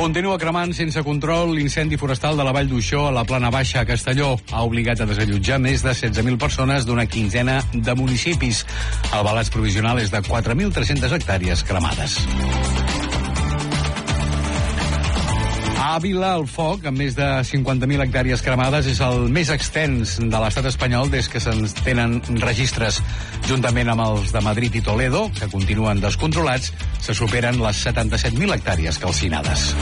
Continua cremant sense control l'incendi forestal de la Vall d'Uixó a la Plana Baixa a Castelló. Ha obligat a desallotjar més de 16.000 persones d'una quinzena de municipis. El balanç provisional és de 4.300 hectàrees cremades. A Àvila, el foc, amb més de 50.000 hectàrees cremades, és el més extens de l'estat espanyol des que se'n tenen registres. Juntament amb els de Madrid i Toledo, que continuen descontrolats, se superen les 77.000 hectàrees calcinades.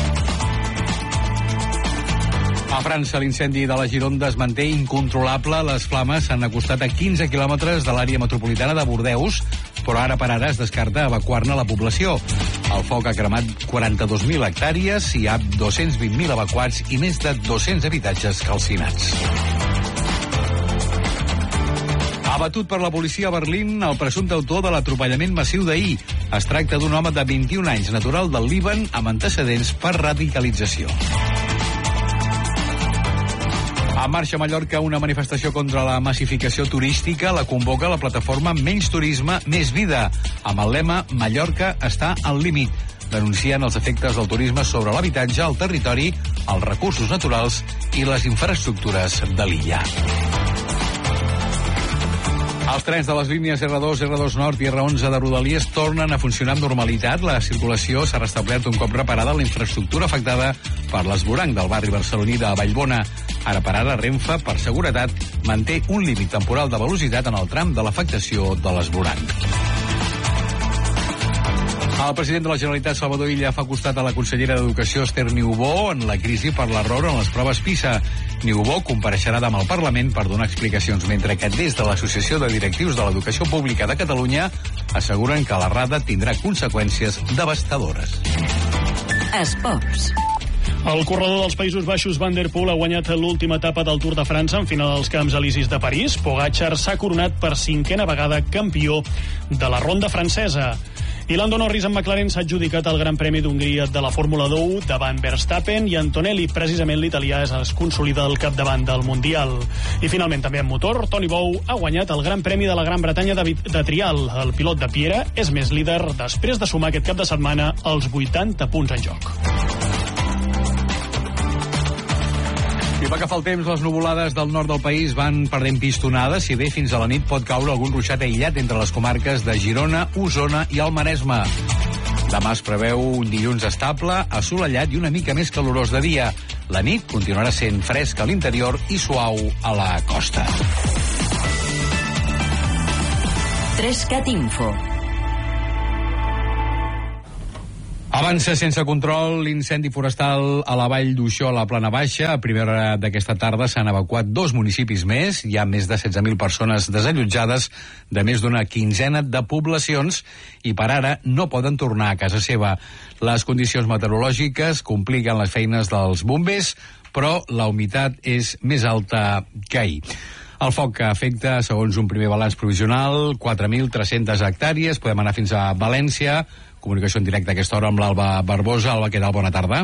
A França, l'incendi de la Gironda es manté incontrolable. Les flames s'han acostat a 15 quilòmetres de l'àrea metropolitana de Bordeus, però ara per ara es descarta evacuar-ne la població. El foc ha cremat 42.000 hectàrees, hi ha 220.000 evacuats i més de 200 habitatges calcinats. Abatut per la policia a Berlín, el presumpte autor de l'atropellament massiu d'ahir. Es tracta d'un home de 21 anys, natural del Líban, amb antecedents per radicalització. A marxa a Mallorca, una manifestació contra la massificació turística la convoca la plataforma Menys Turisme, Més Vida, amb el lema Mallorca està al límit. Denuncien els efectes del turisme sobre l'habitatge, el territori, els recursos naturals i les infraestructures de l'illa. Els trens de les línies R2, R2 Nord i R11 de Rodalies tornen a funcionar amb normalitat. La circulació s'ha restablert un cop reparada la infraestructura afectada per l'esvoranc del barri barceloní de Vallbona. Ara per ara, Renfe, per seguretat, manté un límit temporal de velocitat en el tram de l'afectació de l'esvoranc. El president de la Generalitat, Salvador Illa, fa costat a la consellera d'Educació, Esther Niubó, en la crisi per l'error en les proves PISA. Niubó compareixerà demà al Parlament per donar explicacions, mentre que des de l'Associació de Directius de l'Educació Pública de Catalunya asseguren que l'errada tindrà conseqüències devastadores. Esports. El corredor dels Països Baixos, Van der Poel, ha guanyat l'última etapa del Tour de França en final als Camps Elisis de París. Pogačar s'ha coronat per 5a vegada campió de la ronda francesa. I Lando Norris amb McLaren s'ha adjudicat el Gran Premi d'Hongria de la Fórmula 1 davant Verstappen i Antonelli. Precisament l'italià es consolida al capdavant del Mundial. I finalment també en motor, Toni Bou ha guanyat el Gran Premi de la Gran Bretanya de trial. El pilot de Piera és més líder després de sumar aquest cap de setmana els 80 punts en joc. I va que fa el temps, les nuvolades del nord del país van perdent pistonades, si bé fins a la nit pot caure algun ruixat aïllat entre les comarques de Girona, Osona i el Maresme. Demà es preveu un dilluns estable, assolellat i una mica més calorós de dia. La nit continuarà sent fresca a l'interior i suau a la costa. 3CAT Info. Avança sense control l'incendi forestal a la Vall d'Uixó, a la Plana Baixa. A primera hora d'aquesta tarda s'han evacuat 2 municipis més. Hi ha més de 16.000 persones desallotjades de més d'una quinzena de poblacions i per ara no poden tornar a casa seva. Les condicions meteorològiques compliquen les feines dels bombers, però la humitat és més alta que ahir. El foc que afecta, segons un primer balanç provisional, 4.300 hectàrees. Podem anar fins a València. Comunicació en directe a aquesta hora amb l'Alba Barbosa. Alba, què tal? Bona tarda.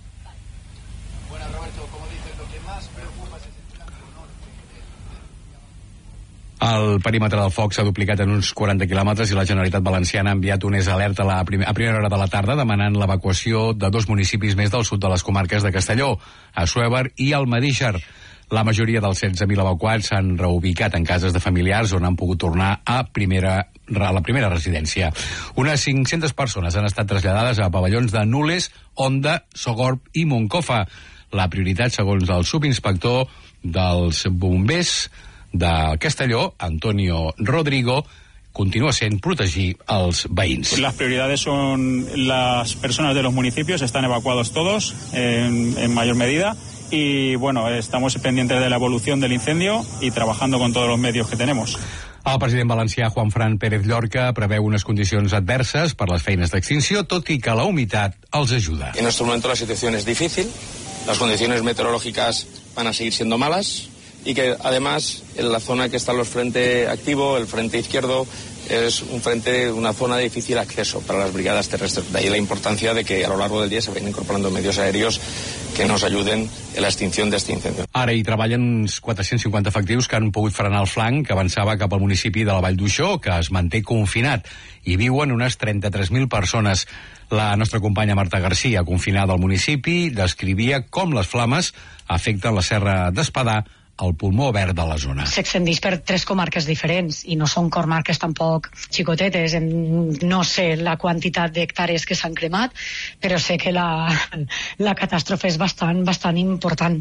El perímetre del foc s'ha duplicat en uns 40 quilòmetres i la Generalitat Valenciana ha enviat un alerta a primera hora de la tarda demanant l'evacuació de 2 municipis més del sud de les comarques de Castelló, Assuévar i Almedíxer. La majoria dels 16.000 evacuats s'han reubicat en cases de familiars on han pogut tornar a la primera residència. Unes 500 persones han estat traslladades a pavellons de Nules, Onda, Sogorb i Moncofa. La prioritat, segons el subinspector dels bombers de Castelló, Antonio Rodrigo, continúa sent protegir els veïns. Las prioridades son las personas de los municipios, están evacuados todos en mayor medida. Y bueno, estamos pendientes de la evolución del incendio y trabajando con todos los medios que tenemos. El president valencià Juanfran Pérez Llorca preveu unes condicions adverses per les feines d'extinció, tot i que la humitat els ajuda. En este momento la situación es difícil, las condiciones meteorológicas van a seguir siendo malas y que además en la zona que está el frente activo, el frente izquierdo, es un frente, una zona de difícil acceso para las brigadas terrestres. De ahí la importancia de que a lo largo del día se vayan incorporando medios aéreos que nos ayuden en la extinción de este incendio. Ara hi treballen uns 450 efectius que han pogut frenar el flanc que avançava cap al municipi de la Vall d'Uixó, que es manté confinat. Hi viuen unes 33.000 persones. La nostra companya Marta Garcia, confinada al municipi, descrivia com les flames afecten la Serra d'Espadà, el pulmó verd de la zona. S'extendeix per 3 comarques diferents i no són comarques tampoc xicotetes. No sé la quantitat d'hectàrees que s'han cremat, però sé que la catàstrofe és bastant important.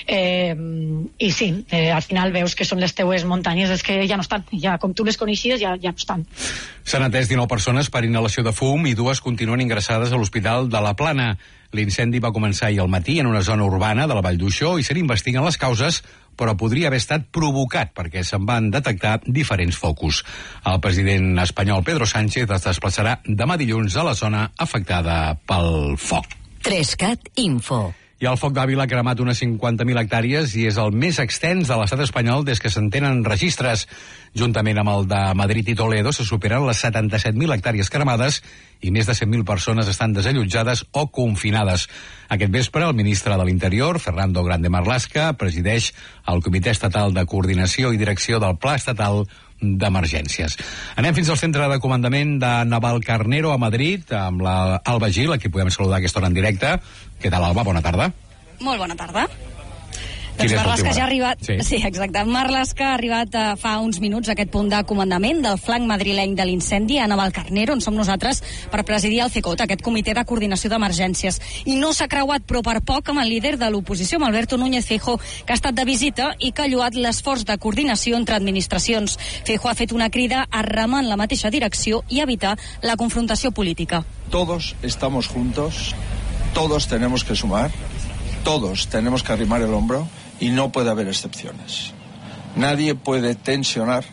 I sí, al final veus que són les teues muntanyes, és que ja no estan, ja com tu les coneixies ja no estan. S'han atès 19 persones per inhalació de fum i 2 continuen ingressades a l'Hospital de la Plana. L'incendi va començar ahir al matí en una zona urbana de la Vall d'Uixó i se n'investiguen les causes, però podria haver estat provocat perquè se'n van detectar diferents focus. El president espanyol Pedro Sánchez es desplaçarà demà dilluns a la zona afectada pel foc. 3CAT Info. I el foc d'Àvila ha cremat unes 50.000 hectàrees i és el més extens de l'estat espanyol des que se'n tenen registres. Juntament amb el de Madrid i Toledo se superen les 77.000 hectàrees cremades i més de 100.000 persones estan desallotjades o confinades. Aquest vespre, el ministre de l'Interior, Fernando Grande Marlaska, presideix el Comitè Estatal de Coordinació i Direcció del Pla Estatal d'Emergències. Anem fins al centre de comandament de Navalcarnero a Madrid, amb l'Alba Gil, a qui podem saludar a aquesta hora en directe. Què tal, Alba? Bona tarda. Molt bona tarda. Doncs Marlaska ja ha arribat. Sí, exacte. Marlaska ha arribat fa uns minuts a aquest punt de comandament del flanc madrileny de l'incendi a Navalcarnero, on som nosaltres per presidir el CECOT, aquest comitè de coordinació d'emergències. I no s'ha creuat, però per poc, amb el líder de l'oposició, amb Alberto Núñez Feijóo, que ha estat de visita i que ha lloat l'esforç de coordinació entre administracions. Feijóo ha fet una crida a remar en la mateixa direcció i evitar la confrontació política. Todos estamos juntos, todos tenemos que sumar, todos tenemos que arrimar el hombro y no puede haber excepciones. Nadie puede tensionar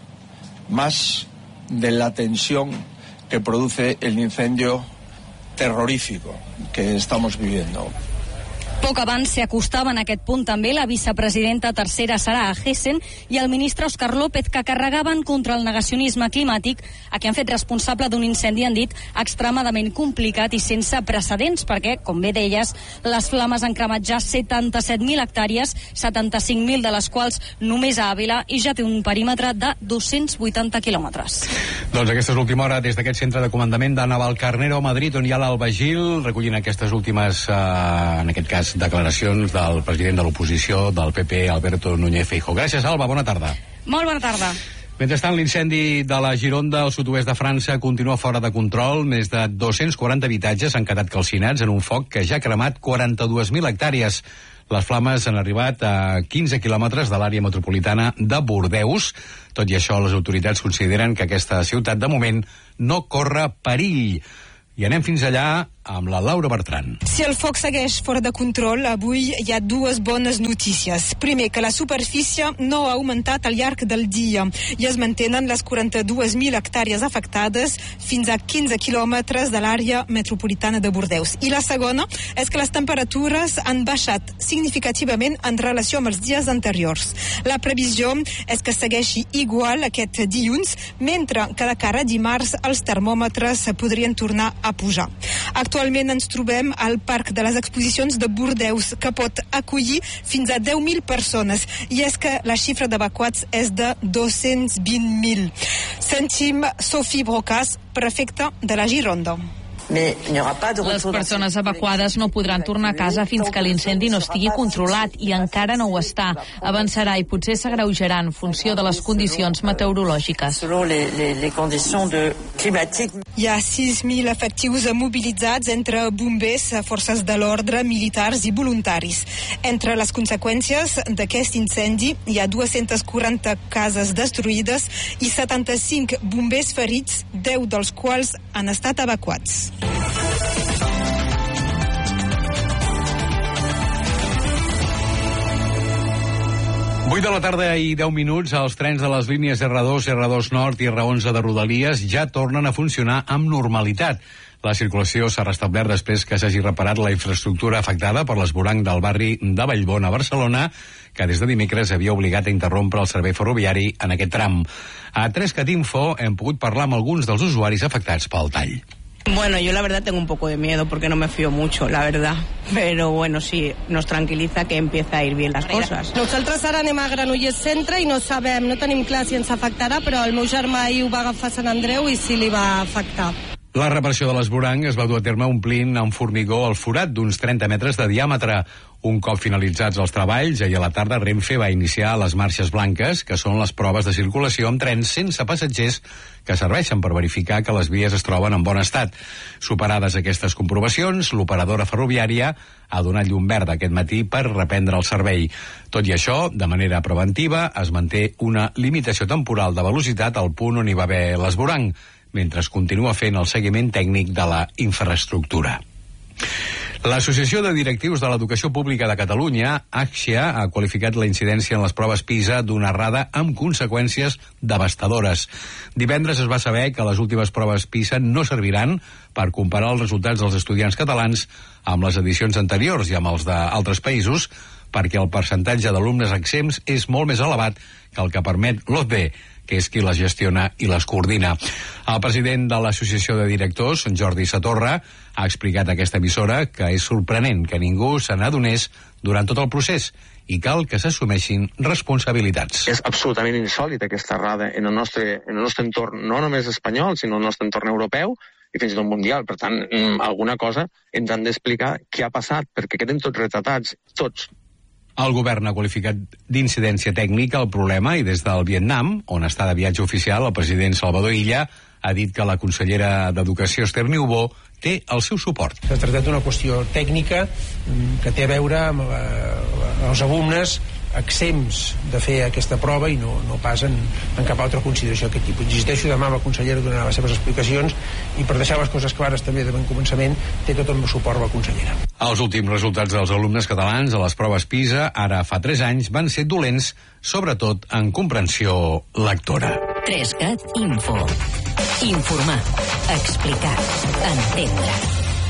más de la tensión que produce el incendio terrorífico que estamos viviendo. Poc abans s'hi acostava en aquest punt també la vicepresidenta tercera Sara Hessen i el ministre Óscar López, que carregaven contra el negacionisme climàtic, a qui han fet responsable d'un incendi, han dit, extremadament complicat i sense precedents, perquè, com bé deies, les flames han cremat ja 77.000 hectàrees, 75.000 de les quals només a Àvila, i ja té un perímetre de 280 quilòmetres. Doncs aquesta és l'última hora des d'aquest centre de comandament de Navalcarnero a Madrid, on hi ha l'Alba Gil, recollint aquestes últimes, en aquest cas, declaracions del president de l'oposició del PP, Alberto Núñez Feijóo. Gràcies, Alba, bona tarda. Molt bona tarda. Mentrestant, l'incendi de la Gironda, al sud-oest de França, continua fora de control. Més de 240 habitatges han quedat calcinats en un foc que ja ha cremat 42.000 hectàrees. Les flames han arribat a 15 quilòmetres de l'àrea metropolitana de Bordeus. Tot i això, les autoritats consideren que aquesta ciutat, de moment, no corre perill. I anem fins allà amb la Laura Bertran. Si el foc segueix fora de control, avui hi ha 2 bones notícies. Primer, que la superfície no ha augmentat al llarg del dia i es mantenen les 42.000 hectàrees afectades fins a 15 quilòmetres de l'àrea metropolitana de Bordeus. I la segona és que les temperatures han baixat significativament en relació amb els dies anteriors. La previsió és que segueixi igual aquest dilluns, mentre que de cara a dimarts els termòmetres podrien tornar a pujar. Actualment ens trobem al Parc de les Exposicions de Bordeus, que pot acollir fins a 10.000 persones, i és que la xifra d'evacuats és de 220.000. Sentim Sophie Brocas, prefecta de la Gironda. Les persones evacuades no podran tornar a casa fins que l'incendi no estigui controlat, i encara no ho està. Avançarà i potser s'agreujarà en funció de les condicions meteorològiques. Hi ha 6.000 efectius mobilitzats entre bombers, forces de l'ordre, militars i voluntaris. Entre les conseqüències d'aquest incendi hi ha 240 cases destruïdes i 75 bombers ferits, 10 dels quals han estat evacuats. 8 de la tarda i 10 minuts, els trens de les línies R2, R2 Nord i R11 de Rodalies ja tornen a funcionar amb normalitat. La circulació s'ha restablert després que s'hagi reparat la infraestructura afectada per l'esvoranc del barri de Vallbona a Barcelona, que des de dimecres havia obligat a interrompre el servei ferroviari en aquest tram. A 3cat Info hem pogut parlar amb alguns dels usuaris afectats pel tall. Bueno, yo la verdad tengo un poco de miedo porque no me fío mucho, la verdad. Pero bueno, sí, nos tranquiliza que empieza a ir bien las cosas. Nosaltres ara anem a Granollers Centre i no sabem, no tenim clar si ens afectarà, però el meu germà ahir ho va agafar a Sant Andreu i sí li va afectar. La reparació de l'esvoranc es va dur a terme omplint amb formigó el forat d'uns 30 metres de diàmetre. Un cop finalitzats els treballs, ahir a la tarda Renfe va iniciar les marxes blanques, que són les proves de circulació amb trens sense passatgers que serveixen per verificar que les vies es troben en bon estat. Superades aquestes comprovacions, l'operadora ferroviària ha donat llum verda aquest matí per reprendre el servei. Tot i això, de manera preventiva, es manté una limitació temporal de velocitat al punt on hi va haver l'esvoranc, mentre es continua fent el seguiment tècnic de la infraestructura. L'Associació de Directius de l'Educació Pública de Catalunya, ACXIA, ha qualificat la incidència en les proves PISA d'una errada amb conseqüències devastadores. Divendres es va saber que les últimes proves PISA no serviran per comparar els resultats dels estudiants catalans amb les edicions anteriors i amb els d'altres països, perquè el percentatge d'alumnes exempts és molt més elevat que el que permet l'OCDE, que és qui les gestiona i les coordina. El president de l'Associació de Directors, Jordi Satorra, ha explicat a aquesta emissora que és sorprenent que ningú se n'adonés durant tot el procés i cal que s'assumeixin responsabilitats. És absolutament insòlita aquesta errada en el nostre entorn, no només espanyol, sinó en el nostre entorn europeu i fins i tot mundial. Per tant, alguna cosa ens han d'explicar què ha passat, perquè queden tots retratats, tots. El govern ha qualificat d'incidència tècnica el problema i des del Vietnam, on està de viatge oficial, el president Salvador Illa ha dit que la consellera d'Educació, Esther Niubó, té el seu suport. S'ha tractat d'una qüestió tècnica que té a veure amb els alumnes exempts de fer aquesta prova i no pas en cap altra consideració d'aquest tipus. Insisteixo, demà la consellera donarà les seves explicacions i per deixar les coses clares també de bon començament té tot el meu suport la consellera. Els últims resultats dels alumnes catalans a les proves PISA, ara fa 3 anys, van ser dolents, sobretot en comprensió lectora. 3cat Info. Informar, explicar, entendre.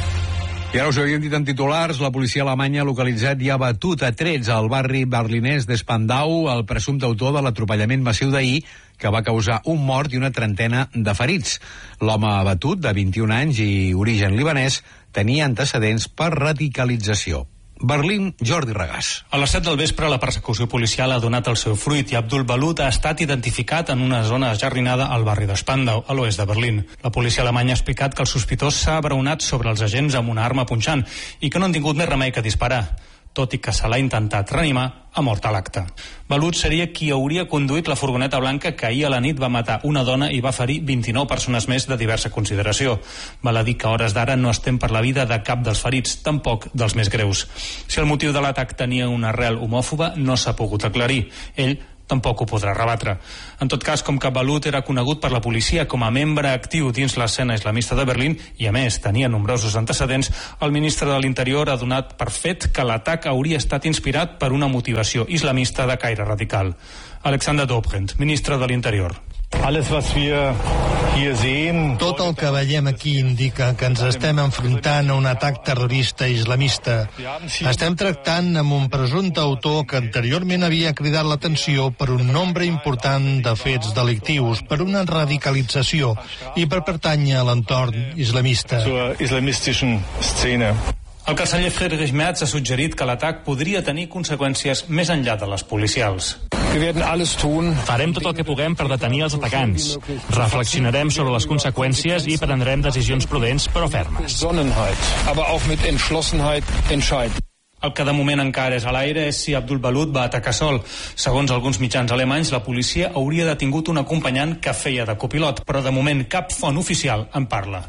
I ara us ho havíem dit en titulars, la policia alemanya ha localitzat i ha batut a trets al barri berlinès d'Spandau el presumpte autor de l'atropellament massiu d'ahir que va causar un mort i una trentena de ferits. L'home abatut, de 21 anys i origen libanès, tenia antecedents per radicalització. Berlín, Jordi Regàs. A les 7 del vespre, la persecució policial ha donat el seu fruit i Abdul Balut ha estat identificat en una zona ajardinada al barri de Spandau, a l'oest de Berlín. La policia alemanya ha explicat que el sospitós s'ha abraonat sobre els agents amb una arma punxant i que no han tingut més remei que disparar, tot i que se l'ha intentat reanimar, ha mort a l'acte. Balut seria qui hauria conduït la furgoneta blanca que ahir a la nit va matar una dona i va ferir 29 persones més de diversa consideració. Val a dir que a hores d'ara no estem per la vida de cap dels ferits, tampoc dels més greus. Si el motiu de l'atac tenia una arrel homòfoba, no s'ha pogut aclarir. Ell tampoc ho podrà rebatre. En tot cas, com que Balut era conegut per la policia com a membre actiu dins l'escena islamista de Berlín i, a més, tenia nombrosos antecedents, el ministre de l'Interior ha donat per fet que l'atac hauria estat inspirat per una motivació islamista de caire radical. Alexander Dobrindt, ministre de l'Interior. Tot el que veiem aquí indica que ens estem enfrontant a un atac terrorista islamista. Estem tractant amb un presumpte autor que anteriorment havia cridat l'atenció per un nombre important de fets delictius, per una radicalització i per pertànyer a l'entorn islamista. El canceller Friedrich Merz ha suggerit que l'atac podria tenir conseqüències més enllà de les policials. Farem tot el que puguem per detenir els atacants. Reflexionarem sobre les conseqüències i prendrem decisions prudents però fermes. El que de moment encara és a l'aire és si Abdul Balut va atacar sol. Segons alguns mitjans alemanys, la policia hauria detingut un acompanyant que feia de copilot, però de moment cap font oficial en parla.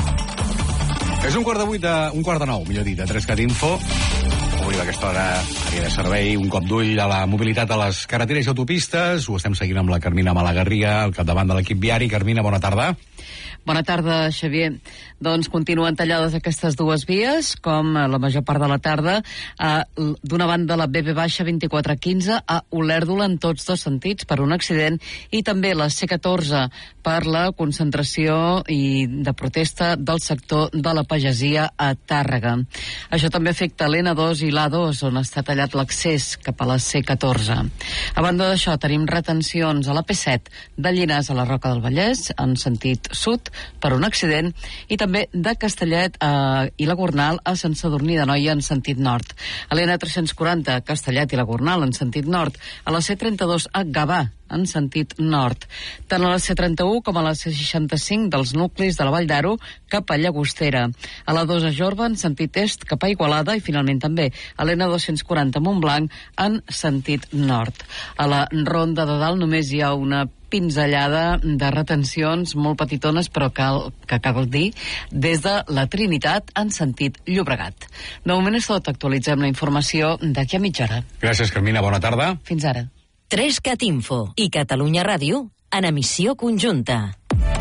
És un quart de 9, millor dit, a 3cat Info. Avui a aquesta hora, canvi de servei, un cop d'ull a la mobilitat a les carreteres i autopistes. Ho estem seguint amb la Carmina Malagarria, al capdavant de l'equip viari. Carmina, bona tarda. Bona tarda, Xavier. Doncs continuen tallades aquestes dues vies, com la major part de la tarda. D'una banda, la BB-2415 a Olèrdola en tots dos sentits per un accident, i també la C14 per la concentració i de protesta del sector de la pagesia a Tàrrega. Això també afecta l'N2 i l'A2, on està tallat l'accés cap a la C14. A banda d'això, tenim retencions a la P7 de Llinars a la Roca del Vallès, en sentit sud, per un accident, i també de Castellet i la Gornal a Sant Sadurní d'Anoia en sentit nord. A l'N340 a Castellet i la Gornal en sentit nord, a la C32 a Gavà en sentit nord. Tant a la C31 com a la C65 dels nuclis de la Vall d'Aro cap a Llagostera. A la 2 a Jorba en sentit est cap a Igualada, i finalment també a l'N240 a Montblanc en sentit nord. A la Ronda de Dalt només hi ha una pinzellada de retencions molt petitones, però que cal dir, des de la Trinitat en sentit Llobregat. De moment és tot. Actualitzem la informació d'aquí a mitja hora. Gràcies, Carmina. Bona tarda. Fins ara. 3CAT Info i Catalunya Ràdio en emissió conjunta.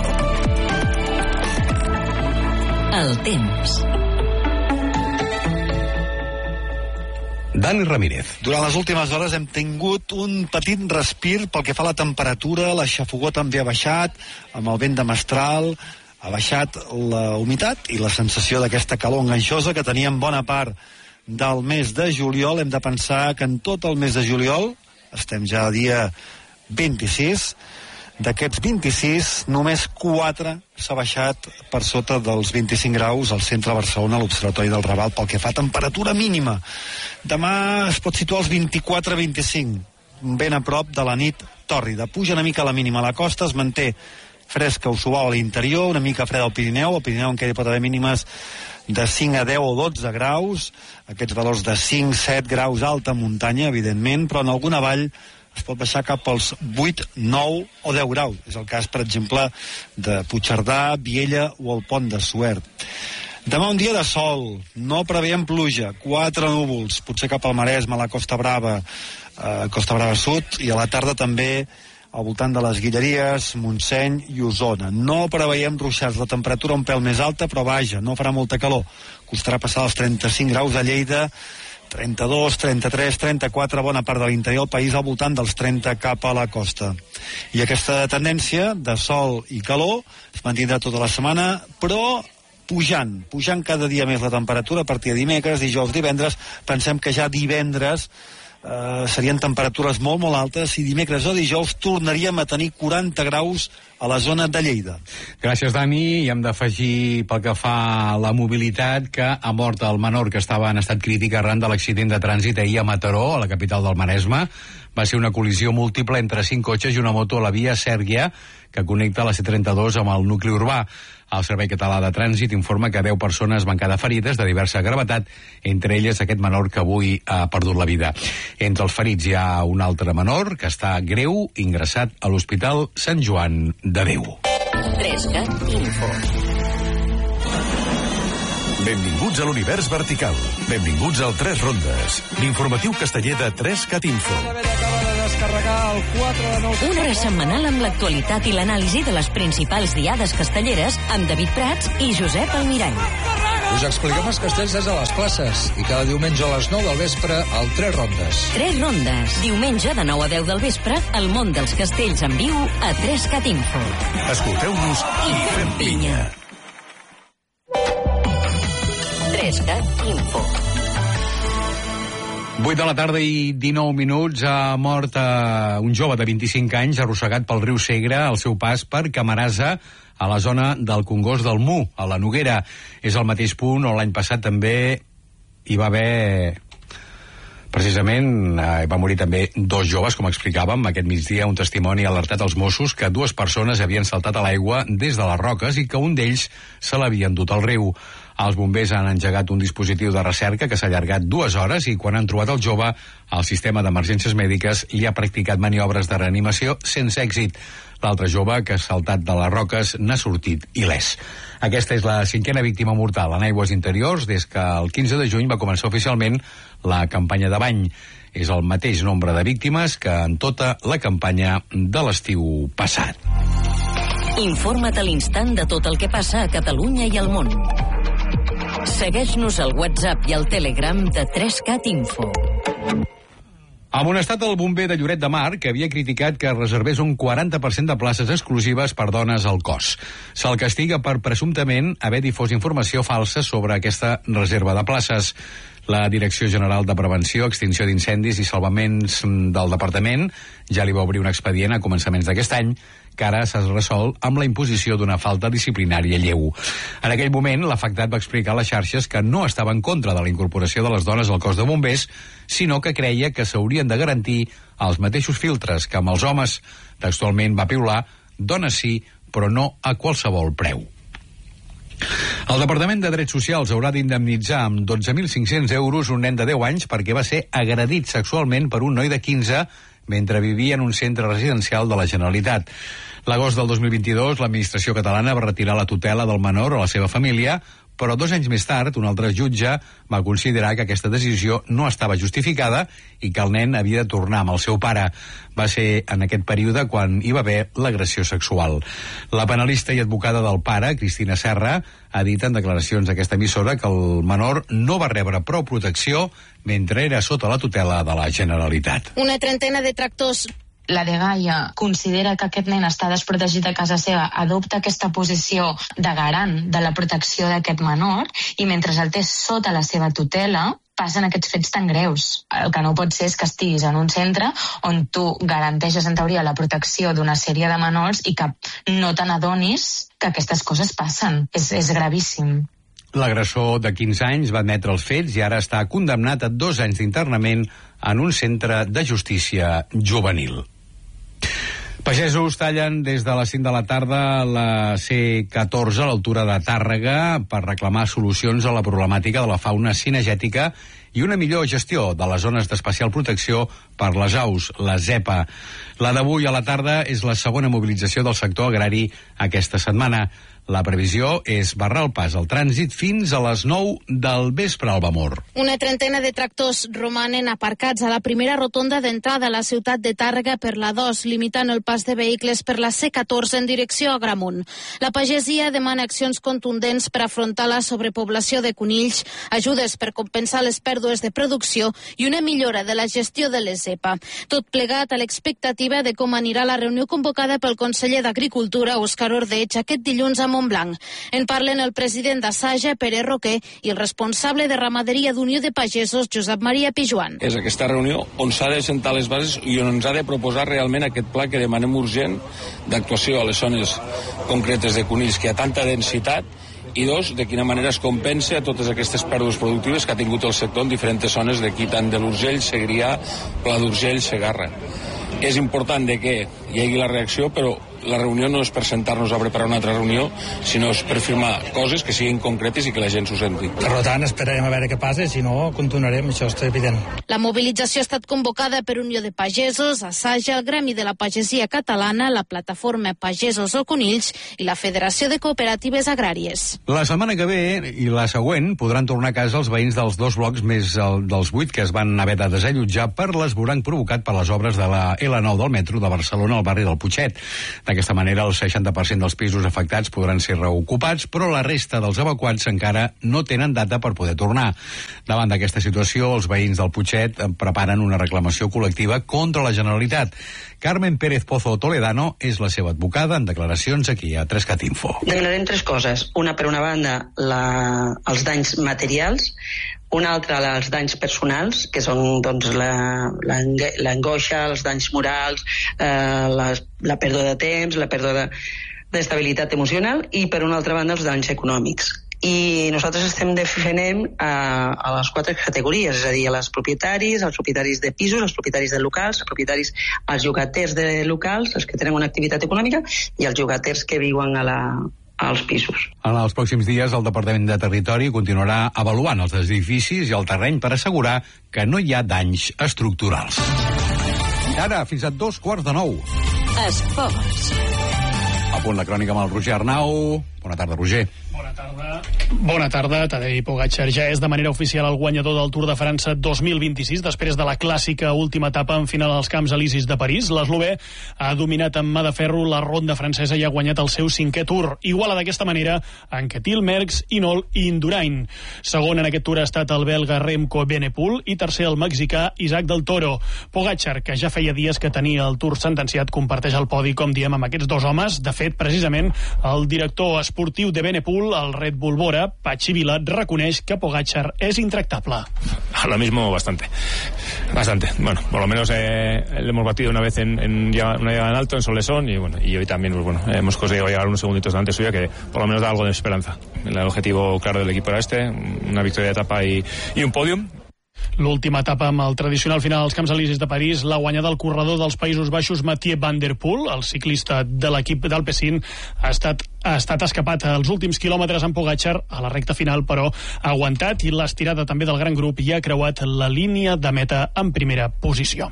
El temps. Dani Ramírez. Durant les últimes hores hem tingut un petit respir pel que fa a la temperatura. La xafogó també ha baixat, amb el vent de mestral ha baixat la humitat i la sensació d'aquesta calor enganxosa que teníem bona part del mes de juliol. Hem de pensar que en tot el mes de juliol, estem ja a dia 26, d'aquests 26, només 4 s'ha baixat per sota dels 25 graus al centre de Barcelona, a l'Observatori del Raval, pel que fa a temperatura mínima. Demà es pot situar als 24-25, ben a prop de la nit tòrrida. Puja una mica la mínima a la costa, es manté fresca o suau a l'interior, una mica freda al Pirineu encara hi pot haver mínimes de 5 a 10 o 12 graus, aquests valors de 5, 7 graus alta muntanya, evidentment, però en alguna vall es pot baixar cap als 8, 9 o 10 graus. És el cas, per exemple, de Puigcerdà, Viella o el Pont de Suert. Demà un dia de sol, no preveiem pluja, 4 núvols, potser cap al Maresme, a la Costa Brava Sud, i a la tarda també al voltant de les Guilleries, Montseny i Osona. No preveiem ruixats, la temperatura un pèl més alta, però vaja, no farà molta calor. Costarà passar els 35 graus a Lleida, 32, 33, 34, bona part de l'interior del país al voltant dels 30 cap a la costa. I aquesta tendència de sol i calor es mantindrà tota la setmana, però pujant cada dia més la temperatura a partir de dimecres, dijous, divendres. Pensem que ja divendres serien temperatures molt, molt altes, i dimecres o dijous tornaríem a tenir 40 graus a la zona de Lleida. Gràcies, Dani. I hem d'afegir, pel que fa a la mobilitat, que ha mort el menor que estava en estat crític arran de l'accident de trànsit ahir a Mataró, a la capital del Maresme. Va ser una col·lisió múltiple entre 5 cotxes i una moto a la via Sèrguia, que connecta la C32 amb el nucli urbà. El Servei Català de Trànsit informa que 10 persones van quedar ferides de diversa gravetat, entre elles aquest menor que avui ha perdut la vida. Entre els ferits hi ha un altre menor que està greu, ingressat a l'Hospital Sant Joan de Déu. 3CAT Info. Benvinguts a l'univers vertical. Benvinguts al 3 Rondes, l'informatiu casteller de 3CAT Info. Un ressetmanal amb l'actualitat i l'anàlisi de les principals diades castelleres amb David Prats i Josep Almirall. Us expliquem els castells des de les places i cada diumenge a les 9 del vespre al 3 Rondes. 3 Rondes. Diumenge de 9 a 10 del vespre, el món dels castells en viu a 3CAT Info. Escolteu-nos i fem pinya. 3CAT Info. 8 de la tarda i 19 minuts. Ha mort un jove de 25 anys arrossegat pel riu Segre al seu pas per Camarasa, a la zona del Congost del Mu, a la Noguera. És el mateix punt on l'any passat també hi va haver... Precisament va morir també 2 joves, com explicàvem. Aquest migdia un testimoni ha alertat als Mossos que 2 persones havien saltat a l'aigua des de les roques i que un d'ells se l'havien dut al riu. Els bombers han engegat un dispositiu de recerca que s'ha allargat 2 hores i quan han trobat el jove, el sistema d'emergències mèdiques li ha practicat maniobres de reanimació sense èxit. L'altre jove, que ha saltat de les roques, n'ha sortit il·lès. Aquesta és la 5a víctima mortal en aigües interiors des que el 15 de juny va començar oficialment la campanya de bany. és el mateix nombre de víctimes que en tota la campanya de l'estiu passat. Informa't a l'instant de tot el que passa a Catalunya i al món. Segueix-nos al WhatsApp i al Telegram de 3CAT Info. Ha amonestat el bomber de Lloret de Mar, que havia criticat que reservés un 40% de places exclusives per dones al cos. Se'l castiga per presumptament haver difós informació falsa sobre aquesta reserva de places. La Direcció General de Prevenció, Extinció d'Incendis i Salvaments del Departament ja li va obrir un expedient a començaments d'aquest any, que ara s'ha resolt amb la imposició d'una falta disciplinària lleu. En aquell moment, l'afectat va explicar a les xarxes que no estava en contra de la incorporació de les dones al cos de bombers, sinó que creia que s'haurien de garantir els mateixos filtres que amb els homes. Textualment va piular: dones sí, però no a qualsevol preu. El Departament de Drets Socials haurà d'indemnitzar amb 12.500 euros un nen de 10 anys perquè va ser agredit sexualment per un noi de 15 mentre vivia en un centre residencial de la Generalitat. L'agost del 2022, l'administració catalana va retirar la tutela del menor a la seva família, però 2 anys més tard, un altre jutge va considerar que aquesta decisió no estava justificada i que el nen havia de tornar amb el seu pare. Va ser en aquest període quan hi va haver l'agressió sexual. La penalista i advocada del pare, Cristina Serra, ha dit en declaracions d'aquesta emissora que el menor no va rebre prou protecció mentre era sota la tutela de la Generalitat. Una trentena de tractors. La dgaia considera que aquest nen està desprotegit a casa seva, adopta aquesta posició de garant de la protecció d'aquest menor i mentre el té sota la seva tutela passen aquests fets tan greus. El que no pot ser és que estiguis en un centre on tu garanteixes en teoria la protecció d'una sèrie de menors i que no te n'adonis que aquestes coses passen. És gravíssim. L'agressor de 15 anys va admetre els fets i ara està condemnat a 2 anys d'internament en un centre de justícia juvenil. Pagesos tallen des de les 5 de la tarda la C14 a l'altura de Tàrrega per reclamar solucions a la problemàtica de la fauna cinegètica i una millor gestió de les zones d'especial protecció per les aus, la ZEPA. La d'avui a la tarda és la segona mobilització del sector agrari aquesta setmana. La previsió és barrar el pas al trànsit fins a les 9 del vespre al Vamor. Una trentena de tractors romanen aparcats a la primera rotonda d'entrada a la ciutat de Tàrrega per la 2, limitant el pas de vehicles per la C14 en direcció a Agramunt. La pagesia demana accions contundents per afrontar la sobrepoblació de conills, ajudes per compensar les pèrdues de producció i una millora de la gestió de les ZEPA. Tot plegat a l'expectativa de com anirà la reunió convocada pel conseller d'Agricultura, Òscar Ordeig, aquest dilluns a Montblanc. En parlen el president d'Assaja, Pere Roquer, i el responsable de Ramaderia d'Unió de Pagesos, Josep Maria Pijuan. És aquesta reunió on s'ha de sentar les bases i on ens ha de proposar realment aquest pla que demanem urgent d'actuació a les zones concretes de conills que hi ha tanta densitat i 2, de quina manera es compensa a totes aquestes pèrdues productives que ha tingut el sector en diferents zones d'aquí, tant de l'Urgell, Segrià, Pla d'Urgell, Segarra. És important de que hi hagi la reacció, però la reunió no és per sentar-nos a preparar una altra reunió, sinó és per firmar coses que siguin concretes i que la gent s'ho senti. Per tant, esperarem a veure què passa, si no, continuarem, això és evident. La mobilització ha estat convocada per Unió de Pagesos, Assaja, el Gremi de la Pagesia Catalana, la Plataforma Pagesos o Conills i la Federació de Cooperatives Agràries. La setmana que ve i la següent podran tornar a casa els veïns dels 2 blocs més dels 8 que es van haver de desallotjar per l'esvoranc provocat per les obres de la L9 del metro de Barcelona al barri del Putxet. D'aquesta manera, el 60% dels pisos afectats podran ser reocupats, però la resta dels evacuats encara no tenen data per poder tornar. Davant d'aquesta situació, els veïns del Putxet preparen una reclamació col·lectiva contra la Generalitat. Carmen Pérez Pozo Toledano és la seva advocada en declaracions aquí a 3CAT Info. Demanarem 3 coses. Una, per una banda, els danys materials, una altra, els danys personals, que són doncs, l'angoixa, els danys morals, la pèrdua de temps, la pèrdua d'estabilitat emocional, i per una altra banda els danys econòmics. I nosaltres estem defensant a les 4 categories, és a dir, als propietaris de pisos, als propietaris de locals, als llogaters de locals, els que tenen una activitat econòmica, i als llogaters que viuen als pisos. En els pròxims dies, el Departament de Territori continuarà avaluant els edificis i el terreny per assegurar que no hi ha danys estructurals. Ara, fins a 2:15. Esports. A punt la crònica amb el Roger Arnau. Bona tarda, Roger. Bona tarda. Tadej Pogačar ja és de manera oficial el guanyador del Tour de França 2026, després de la clàssica última etapa en final als Camps Elisis de París. L'Eslové ha dominat amb mà de ferro la ronda francesa i ha guanyat el seu 5è Tour. Iguala d'aquesta manera Anquetil, Merckx, Hinault i Indurain. Segon en aquest Tour ha estat el belga Remco Evenepoel i tercer el mexicà Isaac del Toro. Pogačar, que ja feia dies que tenia el Tour sentenciat, comparteix el podi, com diem, amb aquests dos homes. De fet, precisament, el director esportiu d'Evenepoel, el Red Bull Bora, Patxi Vila, reconeix que Pogačar es intractable. Ahora mismo bastante. Bueno, por lo menos le hemos batido una vez en una llegada en alto, en Solesón, y hoy también hemos conseguido llegar unos segunditos delante suya, que por lo menos da algo de esperanza. El objetivo claro del equipo era una victoria de etapa y un podium. L'última etapa amb el tradicional final als Camps Elisis de París l'ha guanyada el corredor dels Països Baixos Mathieu van der Poel. El ciclista de l'equip d'Alpecin ha estat escapat als últims quilòmetres amb Pogačar a la recta final, però ha aguantat i l'estirada també del gran grup i ha creuat la línia de meta en primera posició.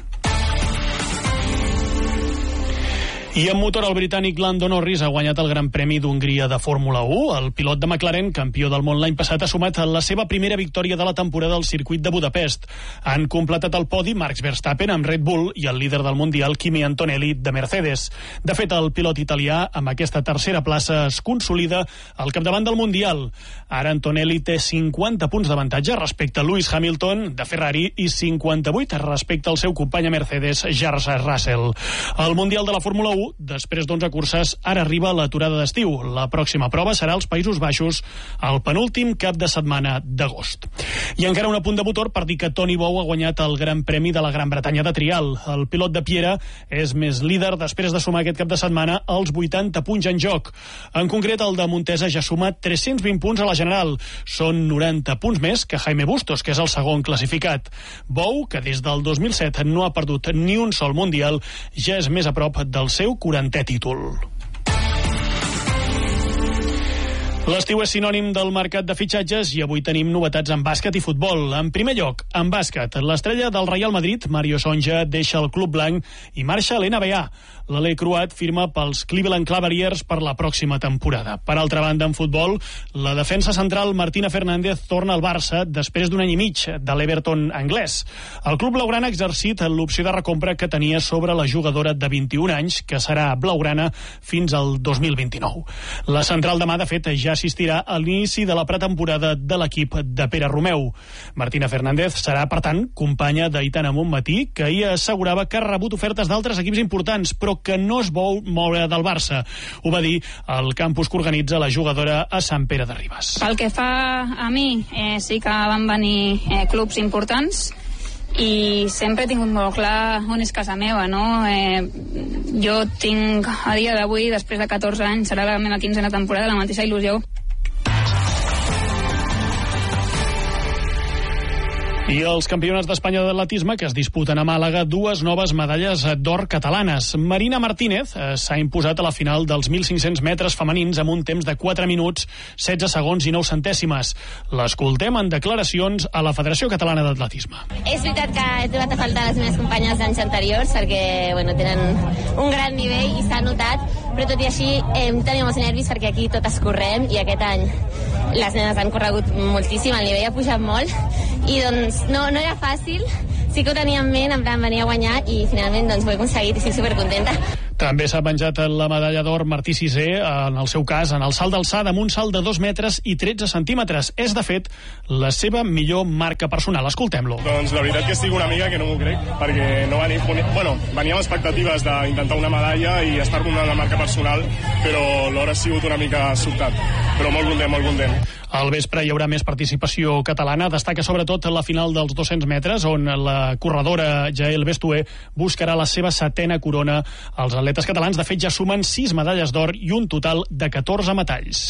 I en motor, el britànic Lando Norris ha guanyat el Gran Premi d'Hongria de Fórmula 1. El pilot de McLaren, campió del món l'any passat, ha sumat la seva primera victòria de la temporada al circuit de Budapest. Han completat el podi Max Verstappen amb Red Bull i el líder del Mundial, Kimi Antonelli, de Mercedes. De fet, el pilot italià, amb aquesta tercera plaça, es consolida al capdavant del Mundial. Ara Antonelli té 50 punts d'avantatge respecte a Lewis Hamilton, de Ferrari, i 58 respecte al seu company a Mercedes, George Russell. El Mundial de la Fórmula 1, després d'11 curses, ara arriba a l'aturada d'estiu. La pròxima prova serà als Països Baixos el penúltim cap de setmana d'agost. I encara un apunt de motor per dir que Toni Bou ha guanyat el Gran Premi de la Gran Bretanya de trial. El pilot de Piera és més líder després de sumar aquest cap de setmana els 80 punts en joc. En concret, el de Montesa ja ha sumat 320 punts a la general. Són 90 punts més que Jaime Bustos, que és el segon classificat. Bou, que des del 2007 no ha perdut ni un sol Mundial, ja és més a prop del seu 40è títol. L'estiu és sinònim del mercat de fitxatges i avui tenim novetats en bàsquet i futbol. En primer lloc, en bàsquet, l'estrella del Real Madrid, Mario Sonja, deixa el club blanc i marxa a l'NBA. L'alè croat firma pels Cleveland Cavaliers per la pròxima temporada. Per altra banda, en futbol, la defensa central Martina Fernández torna al Barça després d'un any i mig de l'Everton anglès. El club blaugrana ha exercit l'opció de recompra que tenia sobre la jugadora de 21 anys, que serà blaugrana fins al 2029. La central demà, de fet, ja assistirà a l'inici de la pretemporada de l'equip de Pere Romeu. Martina Fernández serà, per tant, companya d'Aitana Montmatí, que ahir assegurava que ha rebut ofertes d'altres equips importants, però que no es vol moure del Barça. Ho va dir al campus que organitza la jugadora a Sant Pere de Ribes. Pel que fa a mi, sí que van venir clubs importants i sempre he tingut molt clar on és casa meva, no? Jo tinc, a dia d'avui, després de 14 anys, serà la meva 15a temporada, la mateixa il·lusió. I els campionats d'Espanya d'atletisme, que es disputen a Màlaga, dues noves medalles d'or catalanes. Marina Martínez s'ha imposat a la final dels 1.500 metres femenins amb un temps de 4 minuts, 16 segons i 9 centèsimes. L'escoltem en declaracions a la Federació Catalana d'Atletisme. És veritat que he trobat a faltar les meves companyes d'anys anteriors perquè tenen un gran nivell i s'ha notat, però tot i així tenia molts nervis perquè aquí totes correm i aquest any les nenes han corregut moltíssim, el nivell ha pujat molt i doncs no era fàcil, sí que ho tenia en ment, en plan venir a guanyar i finalment doncs ho he aconseguit i estic supercontenta. També s'ha penjat la medalla d'or Martí Sisé, en el seu cas, en el salt d'alçada amb un salt de 2 metres i 13 centímetres. És, de fet, la seva millor marca personal. Escoltem-lo. Doncs la veritat que estic una mica que no m'ho crec, perquè no venia amb expectatives d'intentar una medalla i estar amb una marca personal, però l'hora ha sigut una mica sobtat. Però molt content. Al vespre hi haurà més participació catalana. Destaca sobretot la final dels 200 metres, on la corredora Jael Bestué buscarà la seva 7a corona. Els atletes catalans, de fet, ja sumen 6 medalles d'or i un total de 14 metalls.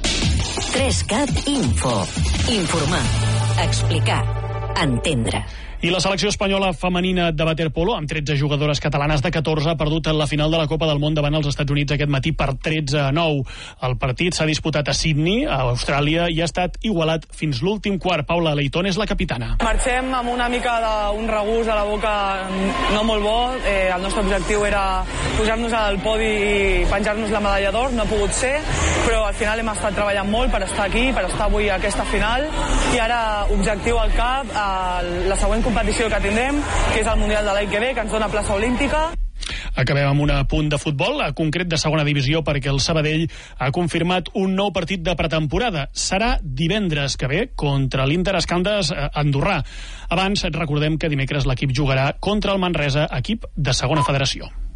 3CAT Info. Informar, explicar, entendre. I la selecció espanyola femenina de waterpolo, amb 13 jugadores catalanes de 14, ha perdut en la final de la Copa del Món davant els Estats Units aquest matí per 13-9. El partit s'ha disputat a Sydney, a Austràlia, i ha estat igualat fins l'últim quart. Paula Leitón és la capitana. Marxem amb una mica d'un regust a la boca no molt bo. El nostre objectiu era pujar-nos al podi i penjar-nos la medalla d'or. No ha pogut ser, però al final hem estat treballant molt per estar aquí, per estar avui a aquesta final, i ara objectiu al cap, la següent competició que tindrem, que és el Mundial de l'any que ve, que ens dona plaça olímpica. Acabem amb un apunt de futbol, a concret de segona divisió, perquè el Sabadell ha confirmat un nou partit de pretemporada. Serà divendres que ve contra l'Inter Escaldes andorrà. Abans recordem que dimecres l'equip jugarà contra el Manresa, equip de segona federació.